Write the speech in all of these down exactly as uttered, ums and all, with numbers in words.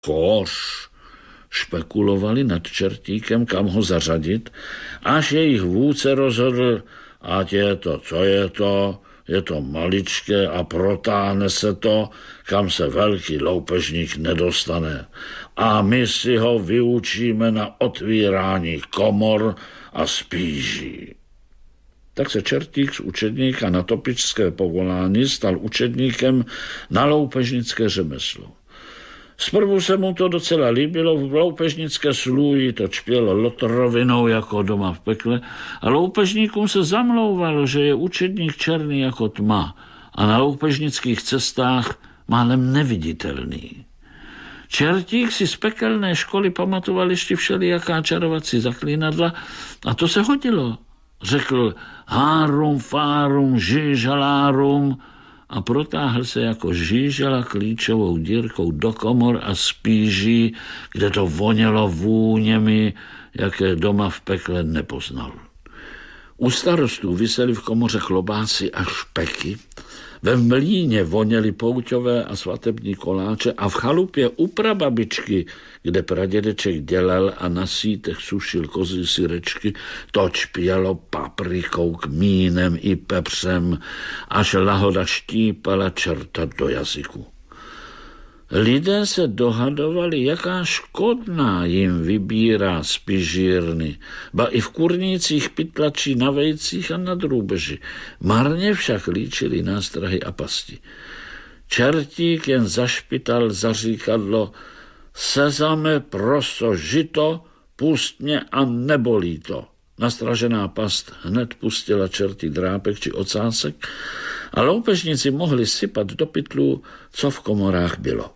koš. Špekulovali nad Čertíkem, kam ho zařadit, až jejich vůdce rozhodl, ať je to, co je to, je to maličké a protáhne se to, kam se velký loupežník nedostane. A my si ho vyučíme na otvírání komor a spíží. Tak se Čertík z učedníka na topičské povolání stal učedníkem na loupežnické řemeslo. Zprvu se mu to docela líbilo, v loupežnické slůji to čpělo lotrovinou jako doma v pekle a loupežníkům se zamlouvalo, že je učedník černý jako tma a na loupežnických cestách málem neviditelný. Čertík si z pekelné školy pamatoval ještě všelijaká čarovací zaklínadla a to se hodilo. Řekl hárum, fárum, žížalárum a protáhl se jako žížala klíčovou dírkou do komor a spíží, kde to vonělo vůněmi, jaké doma v pekle nepoznal. U starostů viseli v komoře chlobáci a špeky, ve mlýně voněly pouťové a svatební koláče a v chalupě u prababičky, kde pradědeček dělal a na sítech sušil kozí syrečky, to čpělo paprikou, kmínem i pepřem, až lahoda štípala čerta do jazyku. Lidé se dohadovali, jaká škodná jim vybírá z pižírny, ba i v kurnících pytlačí na vejcích a na drůbeži. Marně však líčili nástrahy a pasti. Čertík jen zašpital zaříkadlo: sezame, proso, žito, pust mě a nebolí to. Nastražená past hned pustila čertý drápek či ocásek a loupežníci mohli sypat do pytlů, co v komorách bylo.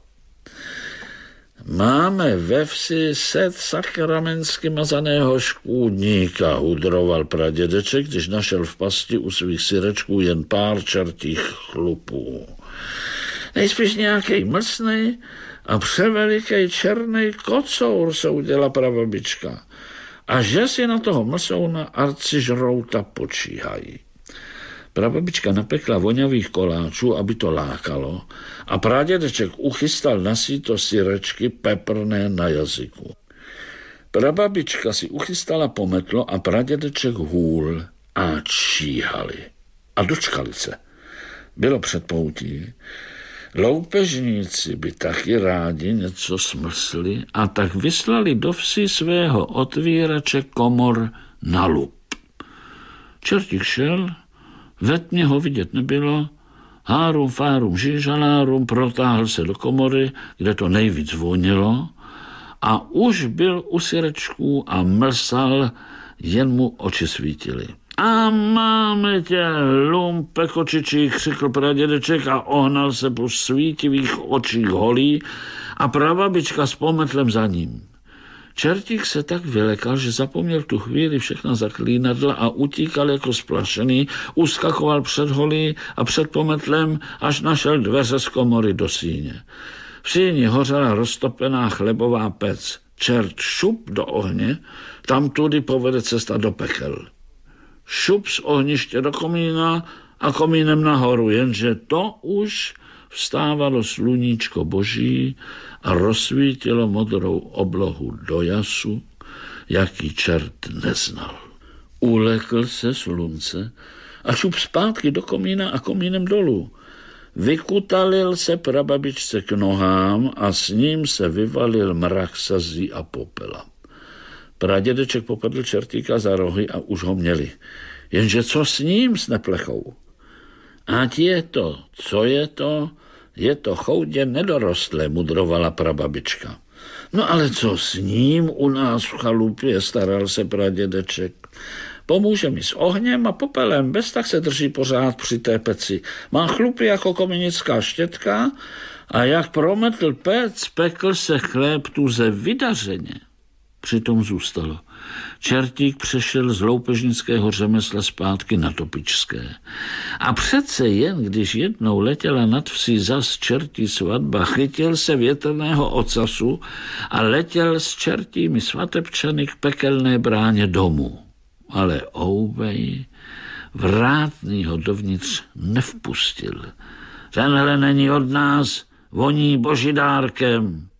Máme ve vsi set sakramensky mazaného škůdníka, hudroval pradědeček, když našel v pasti u svých syrečků jen pár čertých chlupů. Nejspíš nějakej mlsnej a převelikej černej kocour, se udělala prababička. A že si na toho mlsouna arcižrouta počíhají. Prababička napekla voňavých koláčů, aby to lákalo, a pradědeček uchystal na síto syrečky peprné na jazyku. Prababička si uchystala pometlo a pradědeček hůl a číhali. A dočkali se. Bylo předpoutí. Loupežníci by taky rádi něco smrsli a tak vyslali do vsi svého otvírače komor na lup. Čertík šel, ve tmě ho vidět nebylo, hárum, fárum, žížalárum, protáhl se do komory, kde to nejvíc vonilo, a už byl u syrečků a mlsal, jen mu oči svítily. A máme tě, lumpe kočičí, křikl pradědeček a ohnal se po svítivých očích holí a prababička s pometlem za ním. Čertík se tak vylekal, že zapomněl tu chvíli všechna zaklínadla a utíkal jako splašený, uskakoval před holí a před pometlem, až našel dveře z komory do síně. V síni hořela roztopená chlebová pec. Čert šup do ohně, tam tudy povede cesta do pekel. Šup z ohniště do komína a komínem nahoru, jenže to už vstávalo sluníčko boží a rozsvítilo modrou oblohu do jasu, jaký čert neznal. Ulekl se slunce a šup zpátky do komína a komínem dolů. Vykutalil se prababičce k nohám a s ním se vyvalil mrak sazí a popela. Pradědeček popadl Čertíka za rohy a už ho měli. Jenže co s ním, s neplechou? Ať je to, co je to, je to choudě nedorostlé, mudrovala prababička. No ale co s ním u nás v chalupě, staral se pradědeček. Pomůže mi s ohněm a popelem, bez tak se drží pořád při té peci. Má chlupy jako kominická štětka a jak prometl pec, pekl se chléb tuze vydařeně. Přitom zůstalo. Čertík přešel z loupežnického řemesla zpátky na topičské. A přece jen, když jednou letěla nad vsí zas čertí svatba, chytil se větrného ocasu a letěl s čertími svatebčany k pekelné bráně domů. Ale ouvej, vrátný ho dovnitř nevpustil. Tenhle není od nás, voní božidárkem.